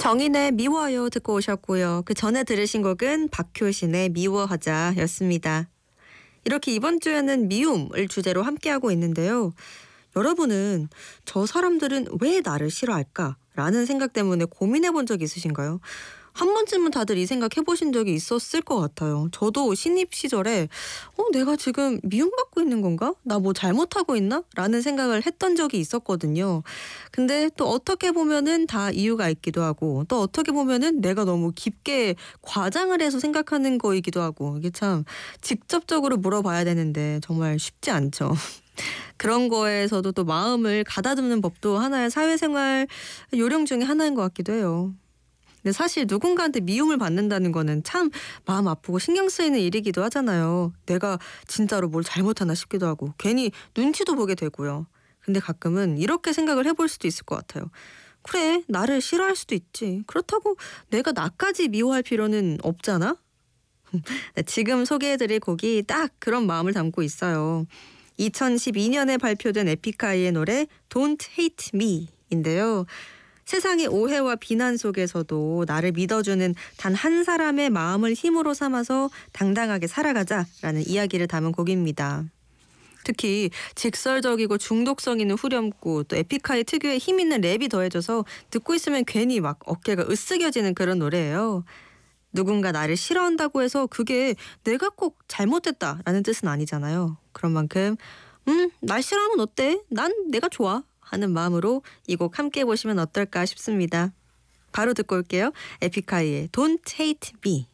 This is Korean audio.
정인의 미워요 듣고 오셨고요. 그 전에 들으신 곡은 박효신의 미워하자였습니다. 이렇게 이번 주에는 미움을 주제로 함께하고 있는데요. 여러분은 저 사람들은 왜 나를 싫어할까? 라는 생각 때문에 고민해 본 적 있으신가요? 한 번쯤은 다들 이 생각 해보신 적이 있었을 것 같아요. 저도 신입 시절에 내가 지금 미움받고 있는 건가? 나 뭐 잘못하고 있나? 라는 생각을 했던 적이 있었거든요. 근데 또 어떻게 보면은 다 이유가 있기도 하고 또 어떻게 보면은 내가 너무 깊게 과장을 해서 생각하는 거이기도 하고 이게 참 직접적으로 물어봐야 되는데 정말 쉽지 않죠. 그런 거에서도 또 마음을 가다듬는 법도 하나의 사회생활 요령 중에 하나인 것 같기도 해요. 근데 사실 누군가한테 미움을 받는다는 거는 참 마음 아프고 신경 쓰이는 일이기도 하잖아요. 내가 진짜로 뭘 잘못하나 싶기도 하고 괜히 눈치도 보게 되고요. 근데 가끔은 이렇게 생각을 해볼 수도 있을 것 같아요. 그래, 나를 싫어할 수도 있지. 그렇다고 내가 나까지 미워할 필요는 없잖아? 네, 지금 소개해드릴 곡이 딱 그런 마음을 담고 있어요. 2012년에 발표된 에픽하이의 노래 Don't Hate Me 인데요. 세상의 오해와 비난 속에서도 나를 믿어주는 단 한 사람의 마음을 힘으로 삼아서 당당하게 살아가자라는 이야기를 담은 곡입니다. 특히 직설적이고 중독성 있는 후렴구 또 에픽하이 특유의 힘 있는 랩이 더해져서 듣고 있으면 괜히 막 어깨가 으쓱여지는 그런 노래예요. 누군가 나를 싫어한다고 해서 그게 내가 꼭 잘못됐다라는 뜻은 아니잖아요. 그런 만큼 날 싫어하면 어때? 난 내가 좋아 하는 마음으로 이 곡 함께 보시면 어떨까 싶습니다. 바로 듣고 올게요. 에픽하이의 Don't Hate Me.